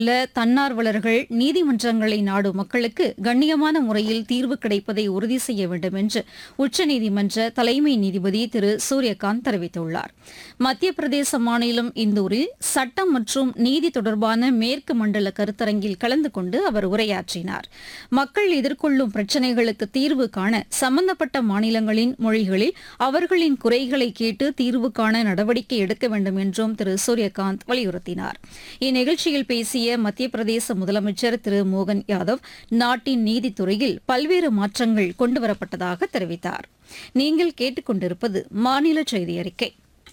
உள்ள தன்னார்வலர்கள் நீதிமன்றங்களை நாடும் மக்களுக்கு கண்ணியமான முறையில் தீர்வு கிடைப்பதை உறுதி செய்ய வேண்டும் என்று உச்சநீதிமன்ற தலைமை நீதிபதி திரு சூரியகாந்த் தெரிவித்துள்ளார். மத்திய பிரதேச மாநிலம் இந்தூரில் சட்டம் மற்றும் நீதி தொடர்பான மேற்கு மண்டல கருத்தரங்கில் கலந்து கொண்டு அவர் உரையாற்றினார். மக்கள் எதிர்கொள்ளும் பிரச்சினைகளுக்கு தீர்வு காண சம்பந்தப்பட்ட மாநிலங்களின் மொழிகளில் அவர்களின் குறைகளை கேட்டு தீர்வு காண நடவடிக்கை எடுக்க வேண்டும் என்றும் திரு சூரியகாந்த் வலியுறுத்தினார். இந்நிகழ்ச்சியில் பேசிய மத்திய பிரதேச முதலமைச்சர் திரு மோகன் யாதவ் நாட்டின் நீதித்துறையில் பல்வேறு மாற்றங்கள் கொண்டுவரப்பட்டதாக தெரிவித்தார். நீங்கள் கேட்டுக்கொண்டிருப்பது மாநில செய்தி அறிக்கை.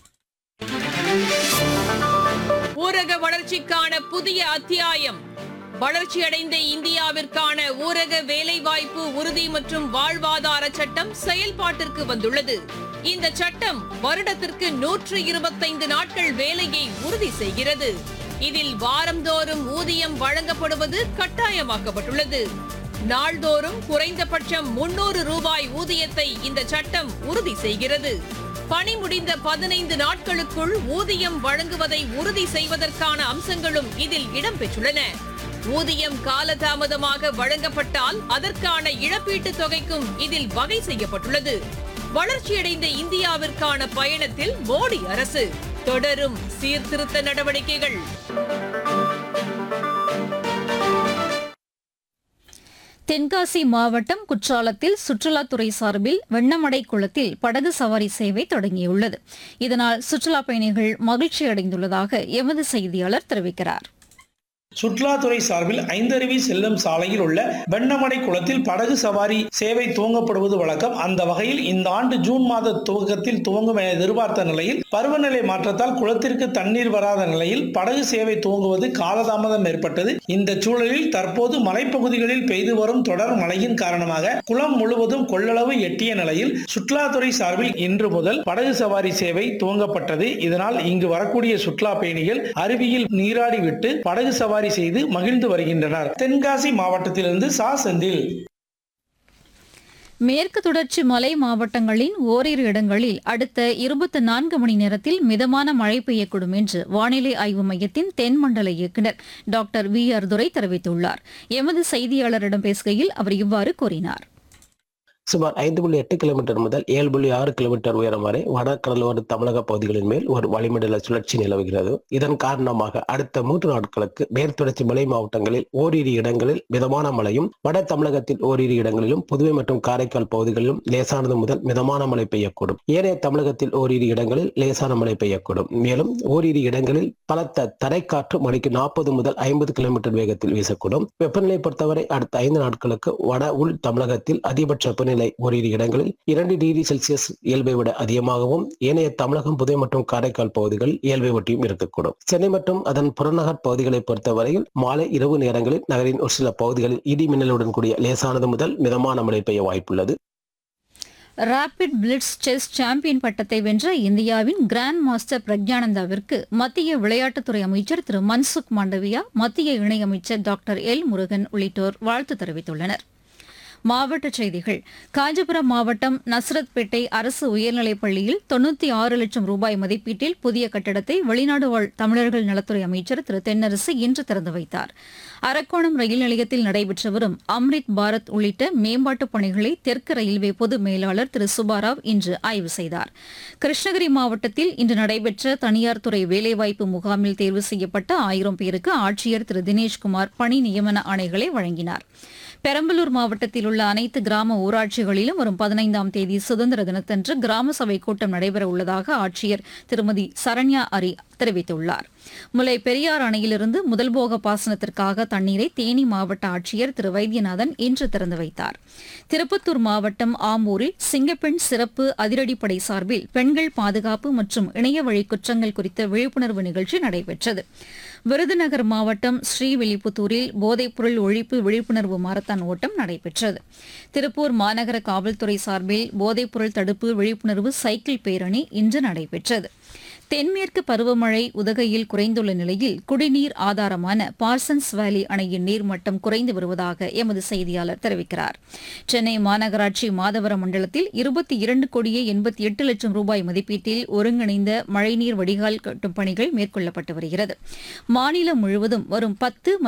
ஊரக வளர்ச்சிக்கான புதிய அத்தியாயம். வளர்ச்சியடைந்த இந்தியாவிற்கான ஊரக வேலைவாய்ப்பு உறுதி மற்றும் வாழ்வாதார சட்டம் செயல்பாட்டிற்கு வந்துள்ளது. இந்த சட்டம் வருடத்திற்கு 125 நாட்கள் வேலையை உறுதி செய்கிறது. இதில் வாரந்தோறும் ஊதியம் வழங்கப்படுவது கட்டாயமாக்கப்பட்டுள்ளது. நாள்தோறும் குறைந்தபட்சம் 300 ரூபாய் ஊதியத்தை இந்த சட்டம் உறுதி செய்கிறது. பணி முடிந்த 15 நாட்களுக்குள் ஊதியம் வழங்குவதை உறுதி செய்வதற்கான அம்சங்களும் இதில் இடம்பெற்றுள்ளன. ஊதியம் காலதாமதமாக வழங்கப்பட்டால் அதற்கான இழப்பீட்டுத் தொகைக்கும் இதில் வகை செய்யப்பட்டுள்ளது. வளர்ச்சியடைந்த இந்தியாவிற்கான பயணத்தில் மோடி அரசு தொடரும் சீர்திருத்த நடவடிக்கைகள். தென்காசி மாவட்டம் குற்றாலத்தில் சுற்றுலாத்துறை சார்பில் வெண்ணமடை குளத்தில் படகு சவாரி சேவை தொடங்கியுள்ளது. இதனால் சுற்றுலாப் பயணிகள் மகிழ்ச்சி அடைந்துள்ளதாக எமது செய்தியாளர் தெரிவிக்கிறார். சுற்றுலாத்துறை சார்பில் ஐந்தருவி செல்லும் சாலையில் உள்ள வெண்ணமடை குளத்தில் படகு சவாரி சேவை துவங்கப்படுவது வழக்கம். அந்த வகையில் இந்த ஆண்டு ஜூன் மாத துவக்கத்தில் துவங்கும் என எதிர்பார்த்த நிலையில் பருவநிலை மாற்றத்தால் குளத்திற்கு தண்ணீர் வராத நிலையில் படகு சேவை துவங்குவது காலதாமதம் ஏற்பட்டது. இந்த சூழலில் தற்போது மலைப்பகுதிகளில் பெய்து வரும் தொடர் மழையின் காரணமாக குளம் முழுவதும் கொள்ளளவு எட்டிய நிலையில் சுற்றுலாத்துறை சார்பில் இன்று முதல் படகு சவாரி சேவை துவங்கப்பட்டது. இதனால் இங்கு வரக்கூடிய சுற்றுலா பயணிகள் அருவியில் நீராடி விட்டு படகு சவாரி செய்து மகிழ்ந்து வருகின்றனர். தென்காசி மாவட்டத்திலிருந்து சா செந்தில். மேற்கு தொடர்ச்சி மலை மாவட்டங்களின் ஓரிரு இடங்களில் அடுத்த 24 மணி நேரத்தில் மிதமான மழை பெய்யக்கூடும் என்று வானிலை ஆய்வு மையத்தின் தென்மண்டல இயக்குநர் டாக்டர் VR துரை தெரிவித்துள்ளார். எமது செய்தியாளரிடம் பேசுகையில் அவர் இவ்வாறு கூறினார். சுமார் 5.8 கிலோமீட்டர் முதல் 7.6 கிலோமீட்டர் உயரம் வரை வடகடலோர தமிழக பகுதிகளின் மேல் ஒரு வளிமண்டல சுழற்சி நிலவுகிறது. இதன் காரணமாக அடுத்த 3 நாட்களுக்கு மேற்குத்தொடர்ச்சி மலை மாவட்டங்களில் ஓரிரு இடங்களில் மிதமான மழையும், வட தமிழகத்தில் ஓரிரு இடங்களிலும், புதுவை மற்றும் காரைக்கால் பகுதிகளிலும் லேசானது முதல் மிதமான மழை பெய்யக்கூடும். ஏனைய தமிழகத்தில் ஓரிரு இடங்களில் லேசான மழை பெய்யக்கூடும். மேலும் ஓரிரு இடங்களில் பலத்த தரைக்காற்று மணிக்கு 40 முதல் 50 கிலோமீட்டர் வேகத்தில் வீசக்கூடும். வெப்பநிலை பொறுத்தவரை அடுத்த 5 நாட்களுக்கு வட உள் தமிழகத்தில் அதிகபட்ச வெப்பநிலை ஓரிரு இடங்களில் 2 டிகிரி செல்சியஸ் இயல்பை விட அதிகமாகவும், ஏனைய தமிழகம், புதுவை மற்றும் காரைக்கால் பகுதிகளில் இயல்பை ஒட்டியும் இருக்கக்கூடும். சென்னை மற்றும் அதன் புறநகர் பகுதிகளை பொறுத்தவரையில் மாலை இரவு நேரங்களில் நகரின் ஒரு சில பகுதிகளில் இடி மின்னலுடன் கூடிய லேசானது முதல் மிதமான மழை பெய்ய வாய்ப்புள்ளது. ராபிட் பிளிட்ஸ் செஸ் சாம்பியன் பட்டத்தை வென்ற இந்தியாவின் கிராண்ட் மாஸ்டர் பிரக்ஞானந்தாவிற்கு மத்திய விளையாட்டுத்துறை அமைச்சர் திரு மன்சுக் மாண்டவியா, மத்திய இணையமைச்சர் டாக்டர் எல் முருகன் உள்ளிட்டோர் வாழ்த்து தெரிவித்துள்ளனர். மாவட்டச் செய்திகள். காஞ்சிபுரம் மாவட்டம் நஸ்ரத்பேட்டை அரசு உயர்நிலைப் பள்ளியில் 96 லட்சம் ரூபாய் மதிப்பீட்டில் புதிய கட்டடத்தை வெளிநாடு வாழ் தமிழர்கள் நலத்துறை அமைச்சர் திரு தென்னரசு இன்று திறந்து வைத்தார். அரக்கோணம் ரயில் நிலையத்தில் நடைபெற்று வரும் அம்ரித் பாரத் உள்ளிட்ட மேம்பாட்டுப் பணிகளை தெற்கு ரயில்வே பொது மேலாளர் திரு சுபாராவ் இன்று ஆய்வு செய்தார். கிருஷ்ணகிரி மாவட்டத்தில் இன்று நடைபெற்ற தனியார் துறை வேலைவாய்ப்பு முகாமில் தேர்வு செய்யப்பட்ட 1000 பேருக்கு ஆட்சியர் திரு தினேஷ்குமார் பணி நியமன ஆணைகளை வழங்கினார். பெரம்பலூர் மாவட்டத்தில் உள்ள அனைத்து கிராம ஊராட்சிகளிலும் வரும் 15ஆம் தேதி சுதந்திர தினத்தன்று கிராம சபை கூட்டம் நடைபெற உள்ளதாக ஆட்சியர் திருமதி சரண்யா அரி தெரிவித்துள்ளார். முல்லை பெரியார் அணையிலிருந்து முதல்போக பாசனத்திற்காக தண்ணீரை தேனி மாவட்ட ஆட்சியர் திரு வைத்தியநாதன் இன்று திறந்து வைத்தார். திருப்பத்தூர் மாவட்டம் ஆம்பூரில் சிங்கப்பெண் சிறப்பு அதிரடிப்படை சார்பில் பெண்கள் பாதுகாப்பு மற்றும் இணைய வழி குற்றங்கள் குறித்த விழிப்புணர்வு நிகழ்ச்சி நடைபெற்றது. விருதுநகர் மாவட்டம் ஸ்ரீவில்லிபுத்தூரில் போதைப்பொருள் ஒழிப்பு விழிப்புணர்வு மாரத்தான் ஓட்டம் நடைபெற்றது. திருப்பூர் மாநகர காவல்துறை சார்பில் போதைப்பொருள் தடுப்பு விழிப்புணர்வு சைக்கிள் பேரணி இன்று நடைபெற்றது. தென்மேற்கு பருவமழை உதகையில் குறைந்துள்ள நிலையில் குடிநீர் ஆதாரமான பார்சன்ஸ் வேலி அணையின் நீர்மட்டம் குறைந்து வருவதாக எமது செய்தியாளர் தெரிவிக்கிறார். சென்னை மாநகராட்சி மாதவரம் மண்டலத்தில் 22,88,00,000 ரூபாய் மதிப்பீட்டில் ஒருங்கிணைந்த மழைநீர் வடிகால் கட்டும் பணிகள் மேற்கொள்ளப்பட்டு வருகிறது. மாநிலம் முழுவதும் வரும் 10